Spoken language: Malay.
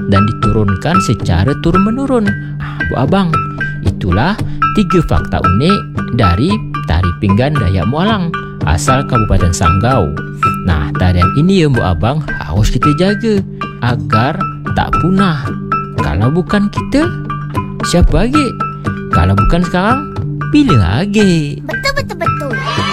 dan diturunkan secara turun-menurun. Bu Abang, itulah 3 fakta unik dari Tari Pinggan Dayak Mualang asal Kabupaten Sanggau. Nah, tarian ini ya Bu Abang harus kita jaga agar tak punah. Kalau bukan kita, siapa lagi? Kalau bukan sekarang, bila lagi? Betul.